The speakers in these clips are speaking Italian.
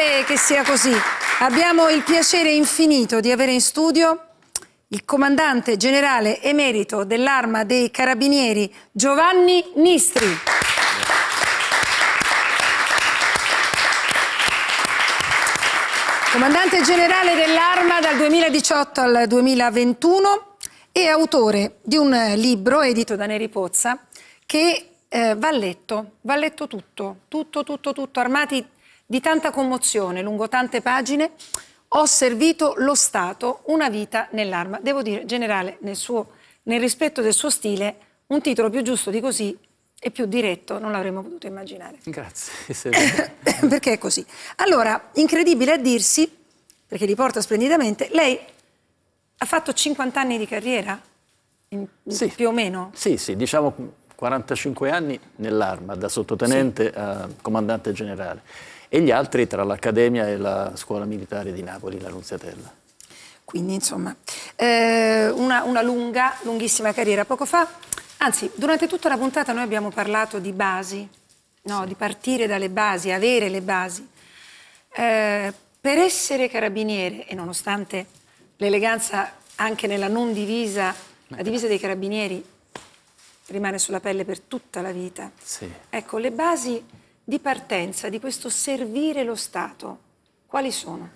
bene che sia così. Abbiamo il piacere infinito di avere in studio il comandante generale emerito dell'Arma dei Carabinieri, Giovanni Nistri. Comandante generale dell'Arma dal 2018 al 2021 e autore di un libro edito da Neri Pozza che va letto tutto, armati di tanta commozione, lungo tante pagine. Ho servito lo Stato, una vita nell'Arma. Devo dire, generale, nel rispetto del suo stile, un titolo più giusto di così e più diretto non l'avremmo potuto immaginare. Grazie. Perché è così. Allora, incredibile a dirsi, perché li porta splendidamente, lei ha fatto 50 anni di carriera? Sì. Più o meno? Sì, diciamo 45 anni nell'Arma, da sottotenente a comandante generale. E gli altri tra l'Accademia e la Scuola Militare di Napoli, la Nunziatella. Quindi, insomma, una lunghissima carriera. Poco fa, anzi, durante tutta la puntata noi abbiamo parlato di basi, no? Di partire dalle basi, avere le basi. Per essere carabiniere, e nonostante l'eleganza anche nella non divisa, la divisa dei carabinieri rimane sulla pelle per tutta la vita. Sì. Ecco, le basi di partenza di questo servire lo Stato, quali sono?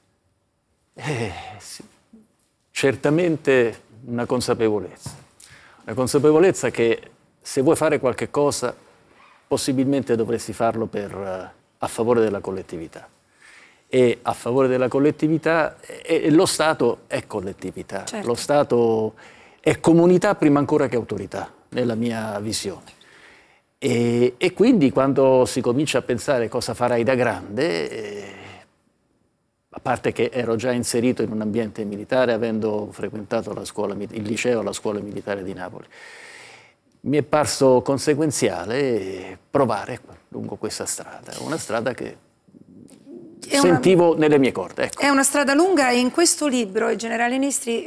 Sì. Certamente una consapevolezza che se vuoi fare qualche cosa possibilmente dovresti farlo a favore della collettività, e a favore della collettività lo Stato è collettività, certo. Lo Stato è comunità prima ancora che autorità, nella mia visione. E quindi quando si comincia a pensare cosa farai da grande, a parte che ero già inserito in un ambiente militare avendo frequentato il liceo alla Scuola Militare di Napoli, mi è parso conseguenziale provare lungo questa strada, una strada che sentivo nelle mie corde. Ecco. È una strada lunga e in questo libro il generale Nistri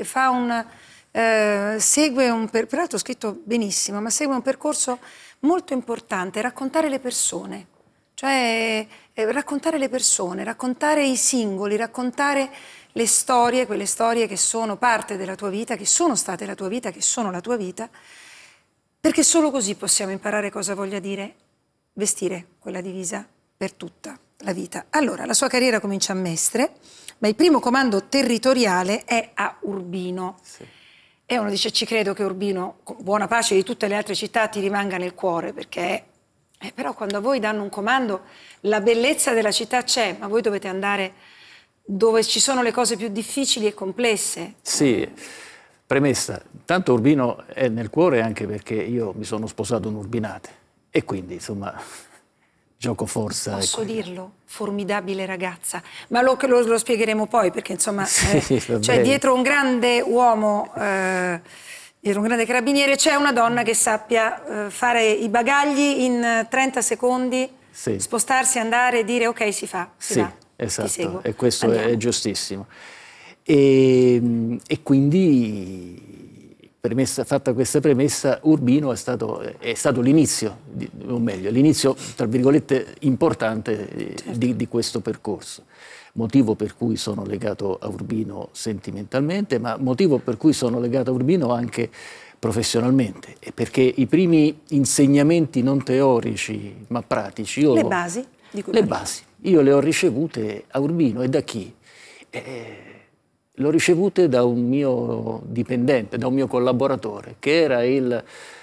segue peraltro scritto benissimo, ma segue un percorso molto importante, raccontare le persone, cioè raccontare le persone, raccontare i singoli, raccontare le storie, quelle storie che sono parte della tua vita, che sono state la tua vita, che sono la tua vita, perché solo così possiamo imparare cosa voglia dire vestire quella divisa per tutta la vita. Allora, la sua carriera comincia a Mestre, ma il primo comando territoriale è a Urbino. Sì. E uno dice, ci credo che Urbino, con buona pace di tutte le altre città, ti rimanga nel cuore, perché però quando a voi danno un comando, la bellezza della città c'è, ma voi dovete andare dove ci sono le cose più difficili e complesse. Sì, premessa, tanto Urbino è nel cuore anche perché io mi sono sposato un urbinate e quindi, insomma, gioco forza. Posso dirlo? Formidabile ragazza. Ma lo spiegheremo poi, perché insomma, cioè dietro un grande uomo, dietro un grande carabiniere, c'è una donna che sappia fare i bagagli in 30 secondi, sì. Spostarsi, andare e dire ok, si va. Esatto, ti seguo. E questo Andiamo. è giustissimo. E quindi, fatta questa premessa, Urbino è stato l'inizio, o meglio, l'inizio, tra virgolette, importante certo. di questo percorso. Motivo per cui sono legato a Urbino sentimentalmente, ma motivo per cui sono legato a Urbino anche professionalmente, perché i primi insegnamenti non teorici, ma pratici, le basi, io le ho ricevute a Urbino. E da chi? Le ho ricevute da un mio dipendente, da un mio collaboratore, che era il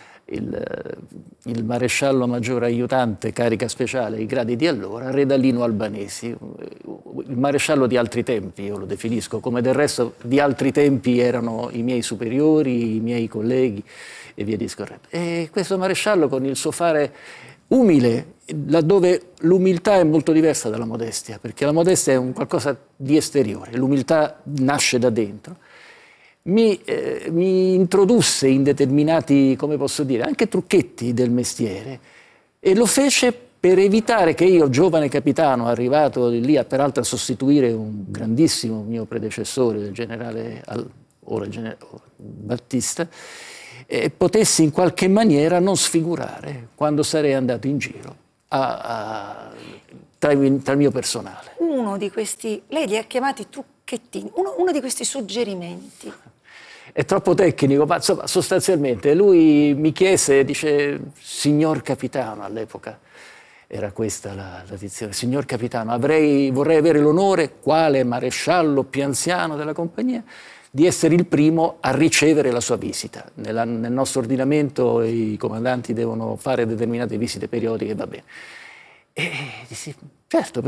maresciallo maggiore aiutante, carica speciale, ai gradi di allora, Redalino Albanesi, il maresciallo di altri tempi, io lo definisco, come del resto di altri tempi erano i miei superiori, i miei colleghi e via discorrendo. E questo maresciallo, con il suo fare umile, laddove l'umiltà è molto diversa dalla modestia, perché la modestia è un qualcosa di esteriore, l'umiltà nasce da dentro, mi introdusse in determinati, come posso dire, anche trucchetti del mestiere, e lo fece per evitare che io, giovane capitano, arrivato lì peraltro a sostituire un grandissimo mio predecessore, il generale Battista, potessi in qualche maniera non sfigurare quando sarei andato in giro tra il mio personale. Uno di questi, lei li ha chiamati trucchettini, uno di questi suggerimenti. È troppo tecnico, ma insomma, sostanzialmente lui mi chiese, dice, signor capitano, all'epoca era questa la dizione, signor capitano, vorrei avere l'onore, quale maresciallo più anziano della compagnia, di essere il primo a ricevere la sua visita. Nel nostro ordinamento i comandanti devono fare determinate visite periodiche, va bene. E dissi, certo,